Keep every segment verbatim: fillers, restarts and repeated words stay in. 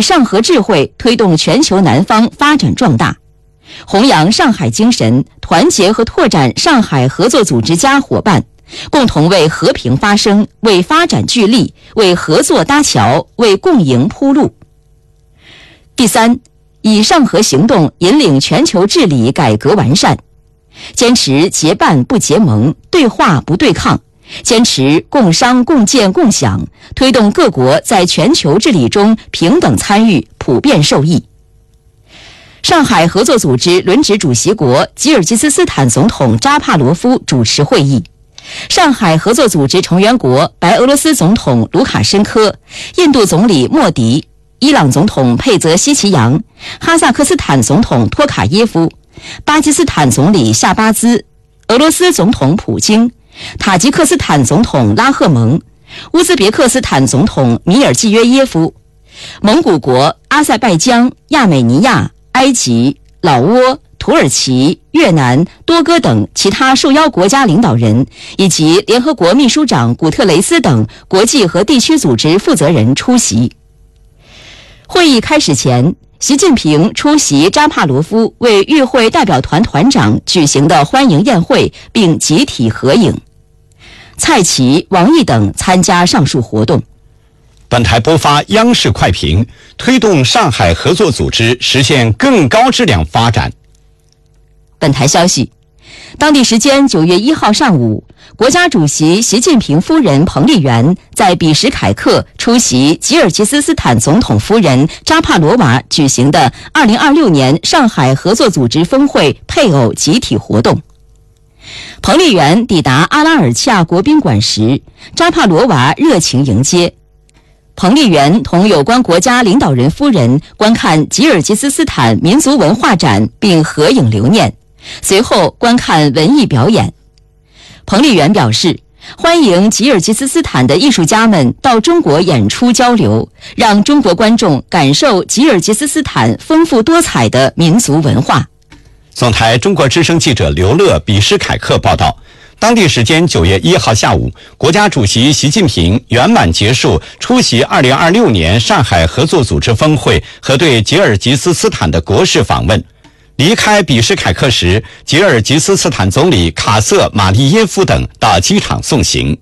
上合智慧推动全球南方发展壮大，弘扬上海精神，团结和拓展上海合作组织家伙伴，共同为和平发声，为发展聚力，为合作搭桥，为共赢铺路。第三，以上合行动引领全球治理改革完善，坚持结伴不结盟，对话不对抗，坚持共商共建共享，推动各国在全球治理中平等参与，普遍受益。上海合作组织轮值主席国吉尔吉斯斯坦总统扎帕罗夫主持会议，上海合作组织成员国白俄罗斯总统卢卡申科、印度总理莫迪、伊朗总统佩泽希奇扬、哈萨克斯坦总统托卡耶夫、巴基斯坦总理夏巴兹、俄罗斯总统普京、塔吉克斯坦总统拉赫蒙、乌兹别克斯坦总统米尔季约耶夫、蒙古国、阿塞拜疆、亚美尼亚、埃及、老挝、土耳其、越南、多哥等其他受邀国家领导人，以及联合国秘书长古特雷斯等国际和地区组织负责人出席。会议开始前，习近平出席扎帕罗夫为与会代表团团长举行的欢迎宴会，并集体合影。蔡奇、王毅等参加上述活动。 本台播发央视快评，推动上海合作组织实现更高质量发展。 本台消息，当地时间九月一号上午，国家主席习近平夫人彭丽媛在比什凯克出席吉尔吉斯斯坦总统夫人扎帕罗娃举行的二零二六年上海合作组织峰会配偶集体活动。彭丽媛抵达阿拉尔恰国宾馆时，扎帕罗娃热情迎接。彭丽媛同有关国家领导人夫人观看吉尔吉斯斯坦民族文化展并合影留念，随后观看文艺表演。彭丽媛表示，欢迎吉尔吉斯斯坦的艺术家们到中国演出交流，让中国观众感受吉尔吉斯斯坦丰富多彩的民族文化。 总台中国之声记者刘乐比什凯克报道，当地时间九月一号下午，国家主席习近平圆满结束出席二零二六年上海合作组织峰会和对吉尔吉斯斯坦的国事访问。离开比什凯克时，吉尔吉斯斯坦总理卡瑟马利耶夫等到机场送行。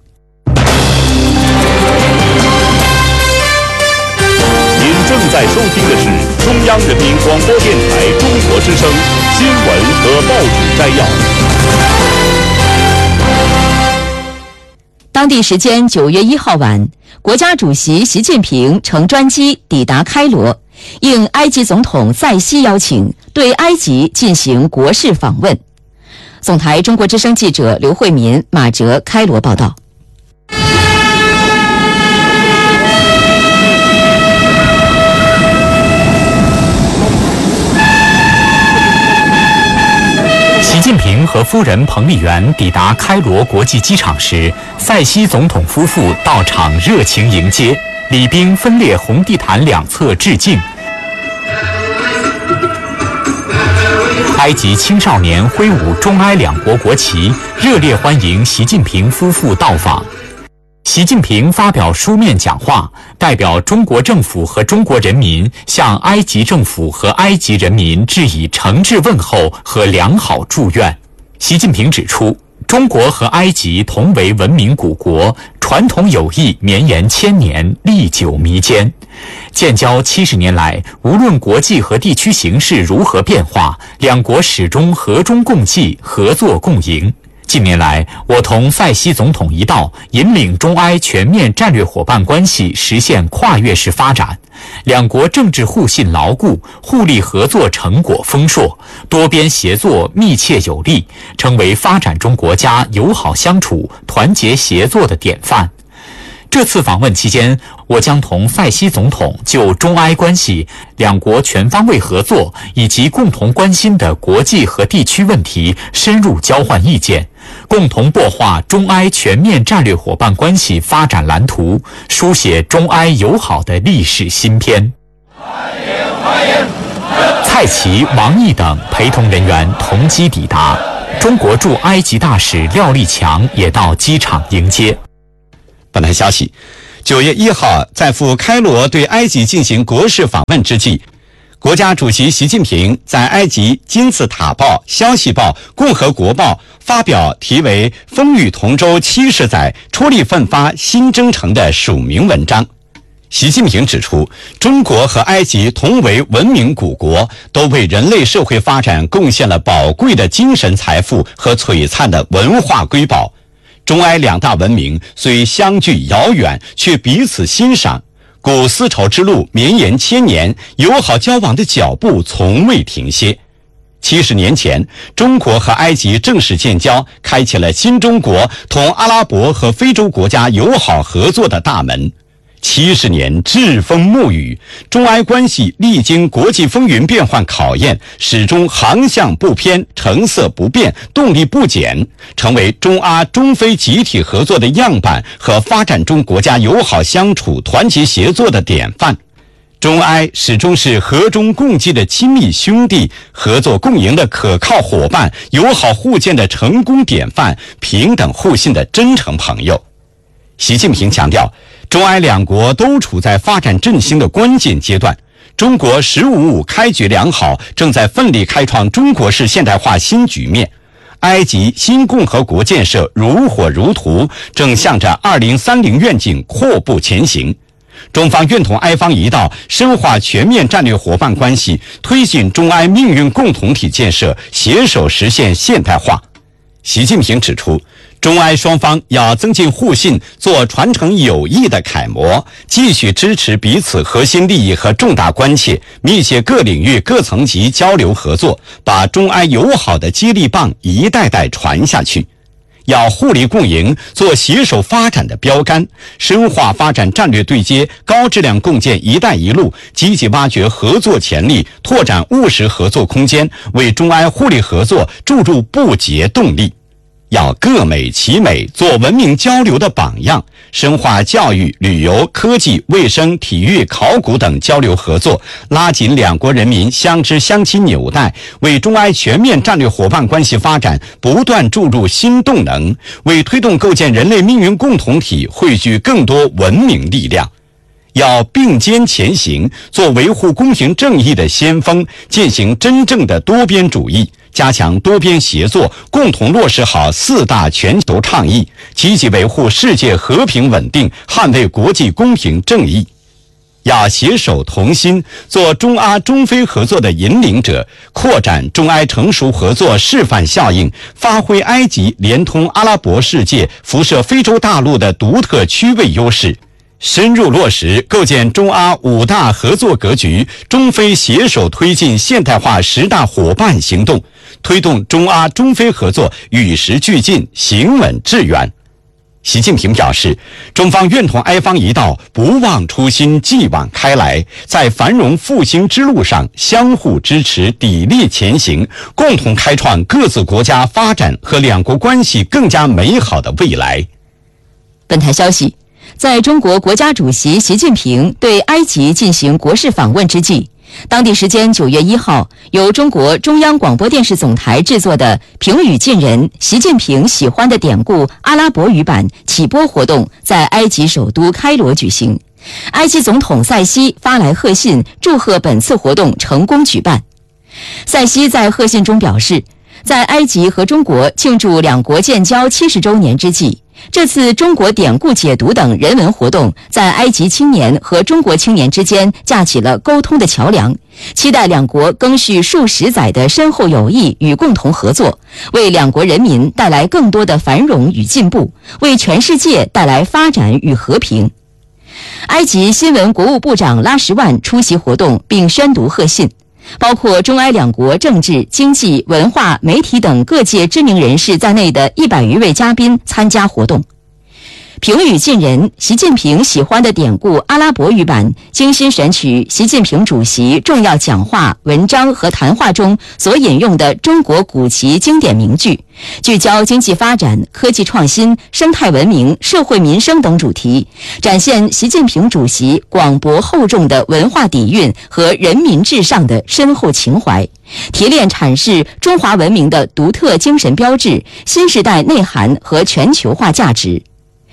您正在收听的是中央人民广播电台中国之声新闻和报纸摘要。 当地时间九月一号晚，国家主席习近平乘专机抵达开罗，应埃及总统塞西邀请，对埃及进行国事访问。总台中国之声记者刘慧民、马哲开罗报道。 习近平和夫人彭丽媛抵达开罗国际机场时，塞西总统夫妇到场热情迎接，礼宾分列红地毯两侧致敬。埃及青少年挥舞中埃两国国旗，热烈欢迎习近平夫妇到访。习近平发表书面讲话，代表中国政府和中国人民向埃及政府和埃及人民致以诚挚问候和良好祝愿。习近平指出，中国和埃及同为文明古国，传统友谊绵延千年，历久弥坚。建交七十年来，无论国际和地区形势如何变化，两国始终和衷共济，合作共赢。近年来，我同塞西总统一道，引领中埃全面战略伙伴关系实现跨越式发展，两国政治互信牢固，互利合作成果丰硕，多边协作密切有力，成为发展中国家友好相处、团结协作的典范。这次访问期间，我将同塞西总统就中埃关系、两国全方位合作以及共同关心的国际和地区问题深入交换意见，共同擘画中埃全面战略伙伴关系发展蓝图，书写中埃友好的历史新篇。蔡奇、王毅等陪同人员同机抵达，中国驻埃及大使廖立强也到机场迎接。 本台消息， 九月一号，在赴开罗对埃及进行国事访问之际，国家主席习近平在埃及金字塔报、消息报、共和国报发表题为《风雨同舟七十载，出力奋发新征程》的署名文章。习近平指出，中国和埃及同为文明古国，都为人类社会发展贡献了宝贵的精神财富和璀璨的文化瑰宝。中埃两大文明虽相距遥远，却彼此欣赏，故丝绸之路绵延千年，友好交往的脚步从未停歇。七十年前，中国和埃及正式建交，开启了新中国同阿拉伯和非洲国家友好合作的大门。七十年栉风沐雨，中埃关系历经国际风云变幻考验，始终航向不偏，成色不变，动力不减，成为中阿中非集体合作的样板和发展中国家友好相处、团结协作的典范。中埃始终是和衷共济的亲密兄弟，合作共赢的可靠伙伴，友好互鉴的成功典范，平等互信的真诚朋友。习近平强调，中埃两国都处在发展振兴的关键阶段，中国“十五五”开局良好，正在奋力开创中国式现代化新局面。埃及新共和国建设如火如荼，正向着二零三零愿景阔步前行。中方愿同埃方一道，深化全面战略伙伴关系，推进中埃命运共同体建设，携手实现现代化。习近平指出，中埃双方要增进互信，做传承友谊的楷模，继续支持彼此核心利益和重大关切，密切各领域各层级交流合作，把中埃友好的接力棒一代代传下去。要互利共赢，做携手发展的标杆，深化发展战略对接，高质量共建“一带一路”，积极挖掘合作潜力，拓展务实合作空间，为中埃互利合作注入不竭动力。要各美其美，做文明交流的榜样，深化教育、旅游、科技、卫生、体育、考古等交流合作，拉紧两国人民相知相亲纽带，为中埃全面战略伙伴关系发展不断注入新动能，为推动构建人类命运共同体汇聚更多文明力量。要并肩前行，做维护公平正义的先锋，践行真正的多边主义，加强多边协作，共同落实好四大全球倡议，积极维护世界和平稳定，捍卫国际公平正义。要携手同心，做中阿中非合作的引领者，扩展中埃成熟合作示范效应，发挥埃及连通阿拉伯世界、辐射非洲大陆的独特区位优势，深入落实构建中阿五大合作格局，中非携手推进现代化十大伙伴行动，推动中阿中非合作与时俱进，行稳致远。习近平表示，中方愿同埃方一道，不忘初心，继往开来，在繁荣复兴之路上相互支持，砥砺前行，共同开创各自国家发展和两国关系更加美好的未来。 本台消息，在中国国家主席习近平对埃及进行国事访问之际，当地时间九月一号，由中国中央广播电视总台制作的评语近人习近平喜欢的典故阿拉伯语版启播活动在埃及首都开罗举行。埃及总统塞西发来贺信，祝贺本次活动成功举办。塞西在贺信中表示，在埃及和中国庆祝两国建交七十周年之际，这次中国典故解读等人文活动在埃及青年和中国青年之间架起了沟通的桥梁，期待两国更续数十载的深厚友谊与共同合作，为两国人民带来更多的繁荣与进步，为全世界带来发展与和平。埃及新闻国务部长拉什万出席活动并宣读贺信，包括中埃两国政治、经济、文化、媒体等各界知名人士在内的一百余位嘉宾参加活动。评语近人习近平喜欢的典故阿拉伯语版精心选取习近平主席重要讲话、文章和谈话中所引用的中国古籍经典名句，聚焦经济发展、科技创新、生态文明、社会民生等主题，展现习近平主席广博厚重的文化底蕴和人民至上的深厚情怀，提炼阐释中华文明的独特精神标志、新时代内涵和全球化价值。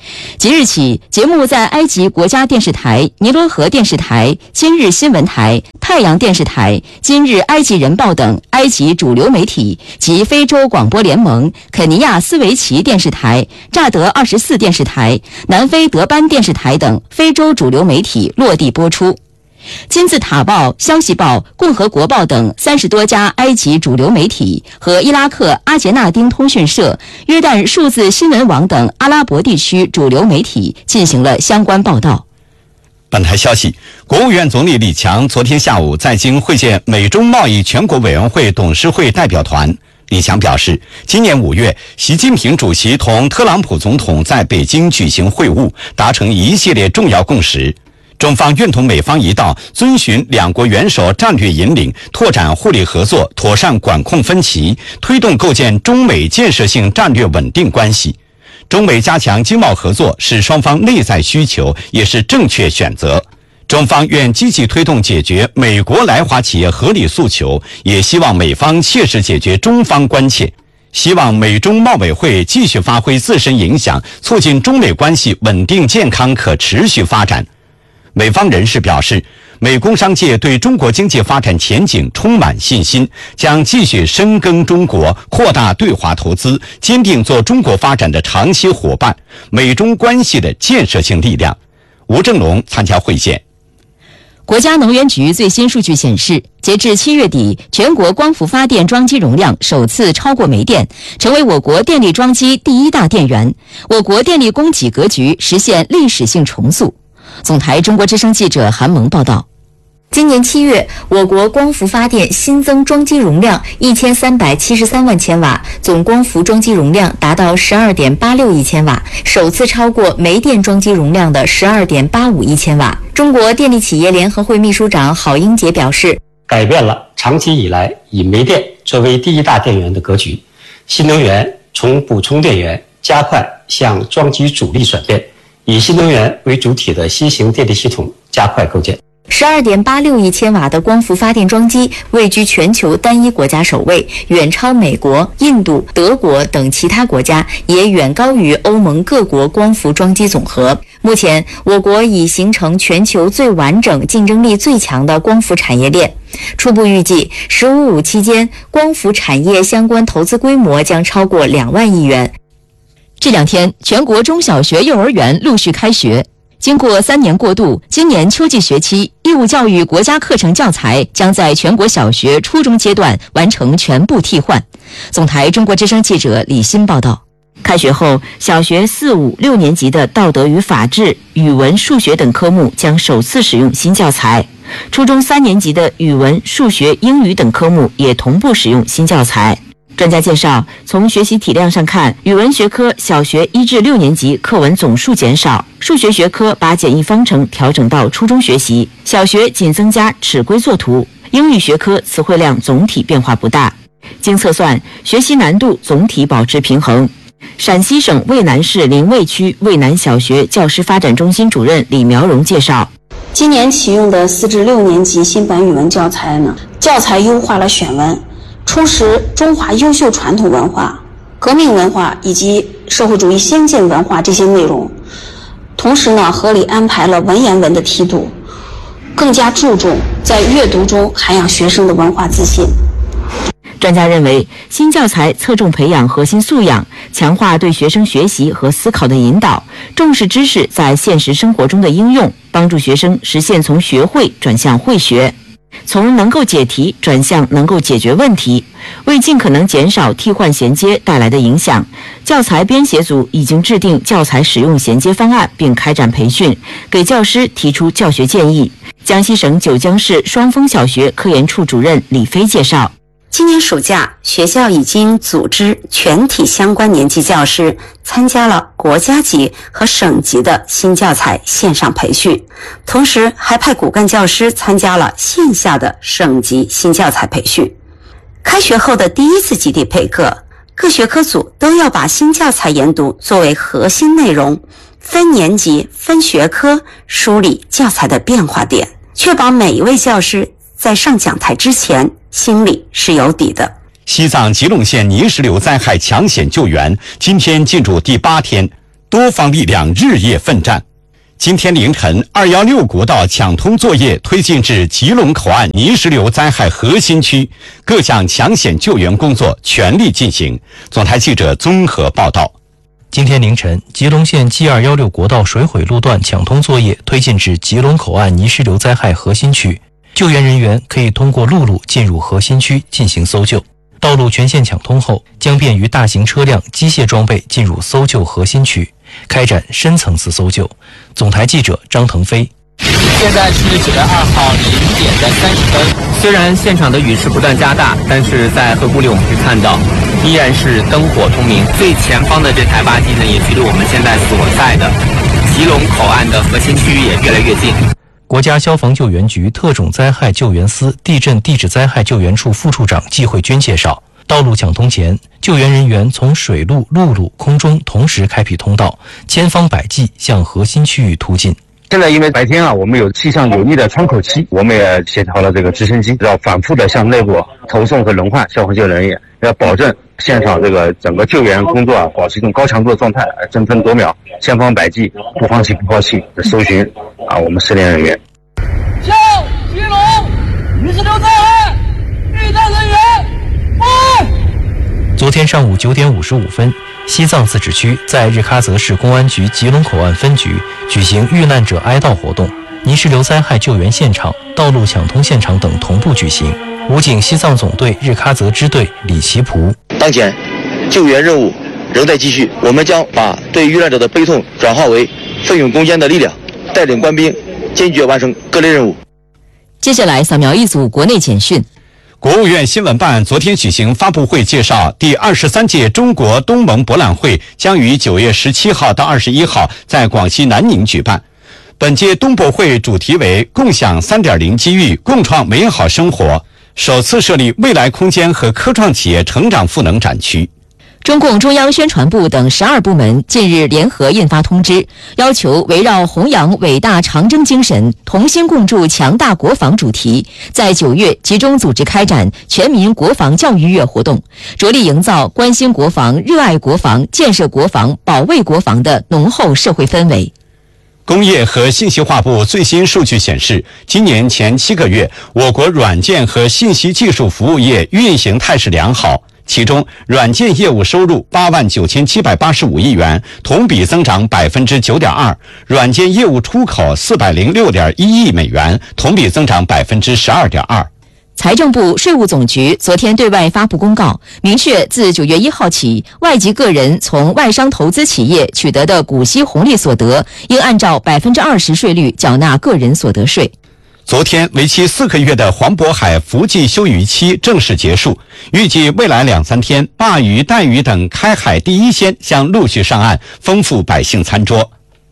即日起，节目在埃及国家电视台、尼罗河电视台、今日新闻台、太阳电视台、今日埃及人报等埃及主流媒体及非洲广播联盟、肯尼亚斯维奇电视台、乍得二十四电视台、南非德班电视台等非洲主流媒体落地播出。金字塔报、消息报、共和国报等三十多家埃及主流媒体和伊拉克阿杰纳丁通讯社、约旦数字新闻网等阿拉伯地区主流媒体进行了相关报道。 本台消息，国务院总理李强昨天下午在京会见美中贸易全国委员会董事会代表团。李强表示，今年五月，习近平主席同特朗普总统在北京举行会晤，达成一系列重要共识。中方愿同美方一道，遵循两国元首战略引领，拓展互利合作，妥善管控分歧，推动构建中美建设性战略稳定关系。中美加强经贸合作是双方内在需求，也是正确选择。中方愿积极推动解决美国来华企业合理诉求，也希望美方切实解决中方关切。希望美中贸委会继续发挥自身影响，促进中美关系稳定健康可持续发展。美方人士表示，美工商界对中国经济发展前景充满信心，将继续深耕中国，扩大对华投资，坚定做中国发展的长期伙伴，美中关系的建设性力量。吴正龙参加会见。 国家能源局最新数据显示，截至七月底，全国光伏发电装机容量首次超过煤电，成为我国电力装机第一大电源。我国电力供给格局实现历史性重塑。总台中国之声记者韩萌报道。 今年七月，我国光伏发电新增装机容量一千三百七十三万千瓦，总光伏装机容量达到十二点八六亿千瓦，首次超过煤电装机容量的十二点八五亿千瓦。中国电力企业联合会秘书长郝英杰表示， 改变了长期以来以煤电作为第一大电源的格局，新能源从补充电源加快向装机主力转变，以新能源为主体的新型电力系统加快构建。 十二点八六亿千瓦的光伏发电装机位居全球单一国家首位，远超美国、印度、德国等其他国家，也远高于欧盟各国光伏装机总和。目前，我国已形成全球最完整、竞争力最强的光伏产业链。初步预计，“十五五”期间，光伏产业相关投资规模将超过两万亿元。 这两天，全国中小学、幼儿园陆续开学。经过三年过渡，今年秋季学期，义务教育国家课程教材将在全国小学、初中阶段完成全部替换。总台中国之声记者李欣报道。 开学后，小学四五六年级的道德与法治、语文、数学等科目将首次使用新教材；初中三年级的语文、数学、英语等科目也同步使用新教材。专家介绍，从学习体量上看，语文学科小学一至六年级课文总数减少，数学学科把简易方程调整到初中学习，小学仅增加尺规作图，英语学科词汇量总体变化不大。经测算，学习难度总体保持平衡。陕西省渭南市临渭区渭南小学教师发展中心主任李苗荣介绍， 今年启用的四至六年级新版语文教材呢，教材优化了选文，充实中华优秀传统文化、革命文化以及社会主义先进文化这些内容，同时呢，合理安排了文言文的梯度，更加注重在阅读中涵养学生的文化自信。 专家认为，新教材侧重培养核心素养，强化对学生学习和思考的引导，重视知识在现实生活中的应用，帮助学生实现从学会转向会学，从能够解题转向能够解决问题。为尽可能减少替换衔接带来的影响，教材编写组已经制定教材使用衔接方案，并开展培训，给教师提出教学建议。江西省九江市双峰小学科研处主任李飞介绍， 今年暑假，学校已经组织全体相关年级教师参加了国家级和省级的新教材线上培训，同时还派骨干教师参加了线下的省级新教材培训。开学后的第一次集体备课，各学科组都要把新教材研读作为核心内容，分年级、分学科梳理教材的变化点，确保每一位教师在上讲台之前心里是有底的。 西藏吉隆县泥石流灾害抢险救援今天进入第八天， 多方力量日夜奋战。今天凌晨，二一六国道抢通作业推进至吉隆口岸泥石流灾害核心区，各项抢险救援工作全力进行。总台记者综合报道。 今天凌晨，吉隆县 G 二一六国道水毁路段抢通作业推进至吉隆口岸泥石流灾害核心区，救援人员可以通过陆路进入核心区进行搜救。道路全线抢通后，将便于大型车辆、机械装备进入搜救核心区，开展深层次搜救。总台记者张腾飞。 现在是九月二号零点的三十分。虽然现场的雨势不断加大，但是在河谷里我们可以看到，依然是灯火通明。最前方的这台巴机呢，也距离我们现在所在的吉隆口岸的核心区域也越来越近。 国家消防救援局特种灾害救援司地震地质灾害救援处副处长季慧君介绍，道路抢通前，救援人员从水路、陆路、空中同时开辟通道，千方百计向核心区域突进。 现在因为白天啊，我们有气象有利的窗口期，我们也协调了这个直升机，要反复的向内部投送和轮换消防救援人员，要保证现场这个整个救援工作啊，保持一种高强度的状态，争分夺秒，千方百计，不放弃不放弃的搜寻啊，我们失联人员。 向吉隆泥石流灾害遇难人员报。 昨天上午九点五十五分，西藏自治区在日喀则市公安局吉隆口岸分局举行遇难者哀悼活动，泥石流灾害救援现场、道路抢通现场等同步举行。武警西藏总队日喀则支队李奇普： 当前救援任务仍在继续，我们将把对遇难者的悲痛转化为奋勇攻坚的力量，带领官兵坚决完成各类任务。 接下来扫描一组国内简讯。 国务院新闻办昨天举行发布会，介绍第二十三届中国东盟博览会将于九月十七号到二十一号在广西南宁举办。本届东博会主题为共享 三点零 机遇，共创美好生活，首次设立未来空间和科创企业成长赋能展区。 中共中央宣传部等十二部门近日联合印发通知，要求围绕弘扬伟大长征精神、同心共筑强大国防主题，在九月集中组织开展全民国防教育月活动，着力营造关心国防、热爱国防、建设国防、保卫国防的浓厚社会氛围。 工业和信息化部最新数据显示，今年前七个月，我国软件和信息技术服务业运行态势良好。其中，软件业务收入八万九千七百八十五亿元，同比增长百分之九点二；软件业务出口四百零六点一亿美元，同比增长百分之十二点二。 财政部、税务总局昨天对外发布公告，明确自九月一号起，外籍个人从外商投资企业取得的股息红利所得，应按照百分之二十税率缴纳个人所得税。 昨天，为期四个月的黄渤海伏季休渔期正式结束，预计未来两三天，鲅鱼、带鱼等开海第一鲜将陆续上岸，丰富百姓餐桌。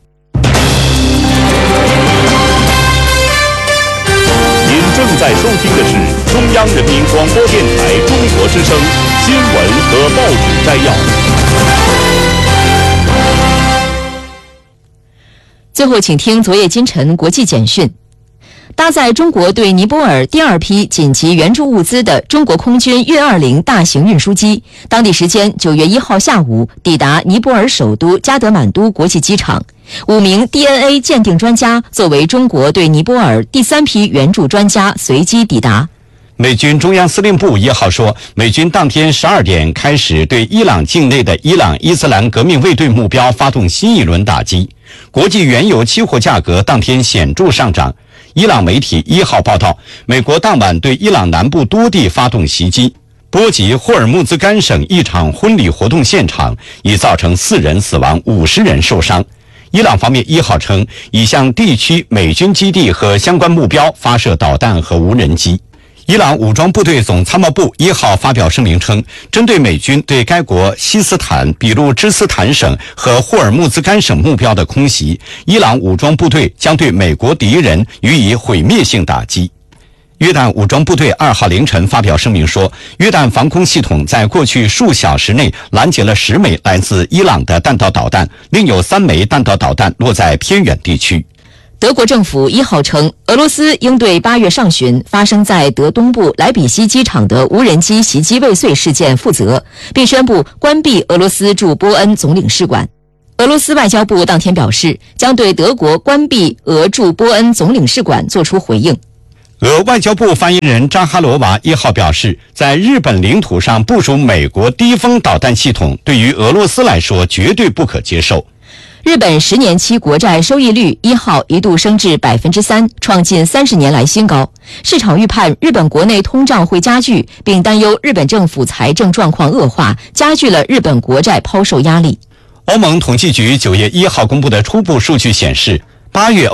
您正在收听的是中央人民广播电台中国之声新闻和报纸摘要。 最后，请听昨夜今晨国际简讯。搭载中国对尼泊尔第二批紧急援助物资的中国空军运二零大型运输机，当地时间九月一号下午抵达尼泊尔首都加德满都国际机场。五名 D N A 鉴定专家作为中国对尼泊尔第三批援助专家随机抵达。 美军中央司令部一号说，美军当天十二点开始对伊朗境内的伊朗伊斯兰革命卫队目标发动新一轮打击。国际原油期货价格当天显著上涨。伊朗媒体一号报道，美国当晚对伊朗南部多地发动袭击，波及霍尔木兹干省一场婚礼活动现场，已造成四人死亡、五十人受伤。伊朗方面一号称，已向地区美军基地和相关目标发射导弹和无人机。伊朗武装部队总参谋部一号发表声明称，针对美军对该国西斯坦、比路支斯坦省和霍尔木兹干省目标的空袭，伊朗武装部队将对美国敌人予以毁灭性打击。约旦武装部队二号凌晨发表声明说，约旦防空系统在过去数小时内拦截了十枚来自伊朗的弹道导弹，另有三枚弹道导弹落在偏远地区。 德国政府一号称，俄罗斯应对八月上旬发生在德东部莱比锡机场的无人机袭击未遂事件负责，并宣布关闭俄罗斯驻波恩总领事馆。 俄罗斯外交部当天表示，将对德国关闭俄驻波恩总领事馆作出回应。 俄外交部发言人扎哈罗娃一号表示，在日本领土上部署美国低风导弹系统，对于俄罗斯来说绝对不可接受。 日本十年期国债收益率一号一度升至百分之三，创近三十年来新高。市场预判日本国内通胀会加剧，并担忧日本政府财政状况恶化，加剧了日本国债抛售压力。 欧盟统计局九月一号公布的初步数据显示，八月